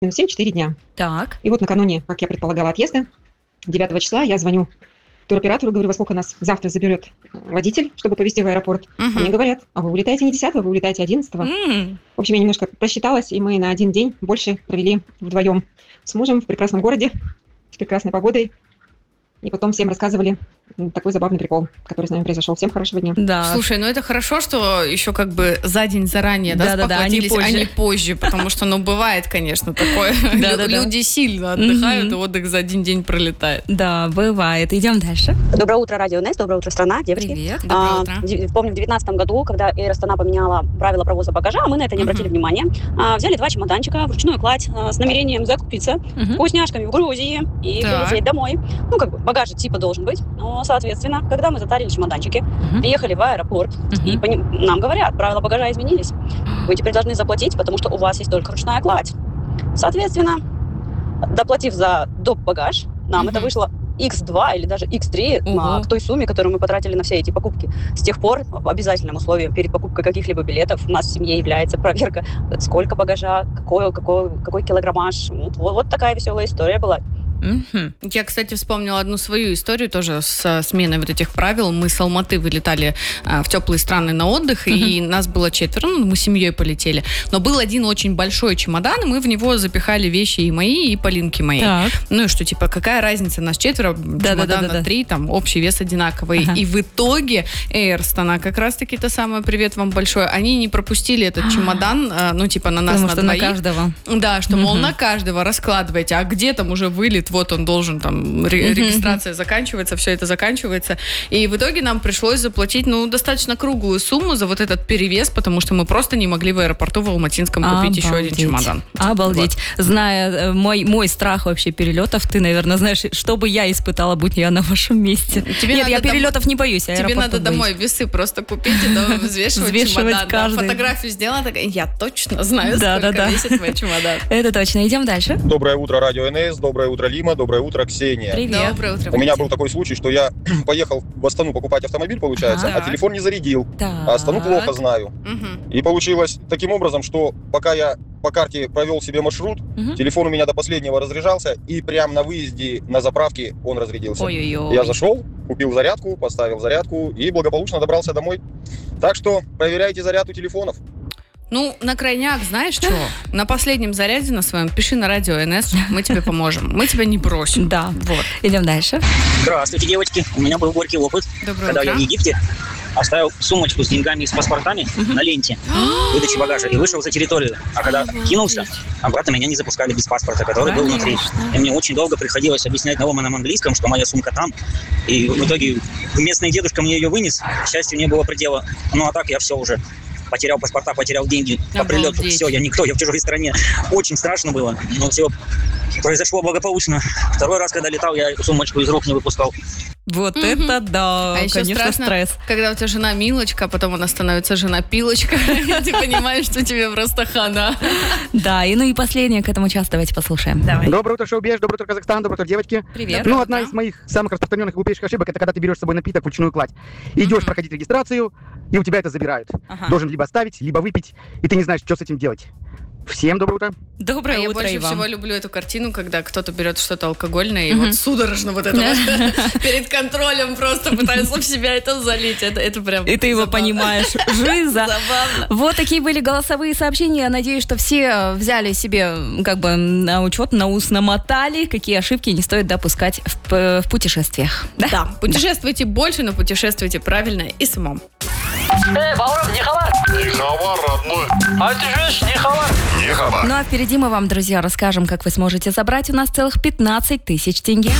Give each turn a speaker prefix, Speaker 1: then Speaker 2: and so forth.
Speaker 1: 7-4 дня.
Speaker 2: Так.
Speaker 1: И вот накануне, как я предполагала, отъезда, 9 числа я звоню туроператору, говорю, во сколько нас завтра заберет водитель, чтобы повезти в аэропорт. Мне говорят, а вы улетаете не 10-го, вы улетаете 11-го. В общем, я немножко просчиталась, и мы на один день больше провели вдвоем с мужем в прекрасном городе, с прекрасной погодой. И потом всем рассказывали такой забавный прикол, который с нами произошел. Всем хорошего дня.
Speaker 3: Да. Слушай, ну это хорошо, что еще как бы за день заранее, спохватились, а не позже, потому что, бывает, конечно, такое. Люди сильно отдыхают, и отдых за один день пролетает.
Speaker 2: Да, бывает. Идем дальше.
Speaker 4: Доброе утро, Радио НС, доброе утро, страна, девочки.
Speaker 2: Привет.
Speaker 4: Доброе утро. Помню, в 2019 году, когда Air Astana поменяла правила провоза багажа, мы на это не обратили внимания. Взяли 2 чемоданчика, вручную кладь, с намерением закупиться вкусняшками в Грузии и прилететь домой. Багаж типа должен быть. Но, соответственно, когда мы затарили чемоданчики, приехали в аэропорт, и нам говорят, правила багажа изменились. Вы теперь должны заплатить, потому что у вас есть только ручная кладь. Соответственно, доплатив за доп. Багаж, нам это вышло X2 или даже X3 к той сумме, которую мы потратили на все эти покупки. С тех пор обязательным условием перед покупкой каких-либо билетов у нас в семье является проверка, сколько багажа, какой килограммаж. Вот такая веселая история была.
Speaker 3: Я, кстати, вспомнила одну свою историю тоже с сменой вот этих правил. Мы с Алматы вылетали в теплые страны на отдых, и нас было 4, мы с семьей полетели. Но был один очень большой чемодан, и мы в него запихали вещи и мои, и Полинки моей.
Speaker 2: Так.
Speaker 3: Ну и что, типа, какая разница, нас 4, чемодана 3, там общий вес одинаковый. И в итоге Air Astana, как раз-таки то самое, привет вам большое, они не пропустили этот чемодан, на нас,
Speaker 2: потому
Speaker 3: на двоих.
Speaker 2: На каждого.
Speaker 3: Да, что, мол, на каждого раскладывайте, а где там уже вылет, вот он должен, там, регистрация заканчивается, все это заканчивается. И в итоге нам пришлось заплатить, достаточно круглую сумму за вот этот перевес, потому что мы просто не могли в аэропорту в Алматинском купить еще один чемодан.
Speaker 2: Обалдеть. Вот. Зная мой страх вообще перелетов, ты, наверное, знаешь, что бы я испытала, будь я на вашем месте. Нет, я перелетов не боюсь.
Speaker 3: Тебе надо домой весы просто купить и взвешивать чемодан.
Speaker 2: Каждый.
Speaker 3: Фотографию сделала, такая, я точно знаю, сколько весит твой чемодан.
Speaker 2: Это точно. Идем дальше.
Speaker 5: Доброе утро, Радио НС, доброе утро, Лима, доброе утро, Ксения.
Speaker 2: Привет.
Speaker 3: Доброе утро.
Speaker 5: У меня был такой случай, что я поехал в Астану покупать автомобиль, получается, а телефон не зарядил. А Астану плохо знаю. И получилось таким образом, что пока я по карте провел себе маршрут, телефон у меня до последнего разряжался, и прямо на выезде на заправке он разрядился.
Speaker 2: Ой-ой-ой.
Speaker 5: Я зашел, купил зарядку, поставил зарядку и благополучно добрался домой. Так что проверяйте заряд у телефонов.
Speaker 3: На крайняк, знаешь что? На последнем заряде на своем пиши на Радио НС, мы тебе поможем. Мы тебя не бросим.
Speaker 2: Да. Вот. Идем дальше.
Speaker 6: Здравствуйте, девочки. У меня был горький опыт. Когда я в Египте оставил сумочку с деньгами и с паспортами на ленте выдачи багажа и вышел за территорию. А когда кинулся, обратно меня не запускали без паспорта, который был внутри. И мне очень долго приходилось объяснять на ломаном английском, что моя сумка там. И в итоге местный дедушка мне ее вынес. К счастью, не было предела. А так я все уже потерял паспорта, потерял деньги по прилету. Все, я никто, я в чужой стране. Очень страшно было, но все произошло благополучно. Второй раз, когда летал, я эту сумочку из рук не выпускал.
Speaker 2: Вот это да,
Speaker 3: еще
Speaker 2: конечно,
Speaker 3: страшно,
Speaker 2: стресс.
Speaker 3: Когда у тебя жена Милочка, а потом она становится жена Пилочка, и ты понимаешь, что тебе просто хана.
Speaker 2: Да, и последнее к этому часу давайте послушаем. Давай.
Speaker 7: Доброе утро, шоу-беж, доброе утро, Казахстан, доброе утро, девочки.
Speaker 2: Привет.
Speaker 7: Одна из моих самых распространенных глупейших ошибок, это когда ты берешь с собой напиток в ручную кладь. Идешь проходить регистрацию, и у тебя это забирают. Должен либо оставить, либо выпить, и ты не знаешь, что с этим делать. Всем доброе утро.
Speaker 2: Доброе утро,
Speaker 3: я больше
Speaker 2: Иван.
Speaker 3: всего люблю эту картину, когда кто-то берет что-то алкогольное и вот судорожно вот это вот перед контролем просто пытается в себя это залить. Это прям
Speaker 2: и ты его понимаешь. Жиза.
Speaker 3: Забавно.
Speaker 2: Вот такие были голосовые сообщения. Я надеюсь, что все взяли себе на учет, на ус намотали, какие ошибки не стоит допускать в путешествиях.
Speaker 3: Да, путешествуйте больше, но путешествуйте правильно и с умом.
Speaker 8: Баур, Нихавар.
Speaker 9: Нихавар, родной.
Speaker 8: А ты же Нихавар.
Speaker 9: Нихавар.
Speaker 2: Ну а впереди мы вам, друзья, расскажем, как вы сможете забрать у нас целых 15 тысяч тенге.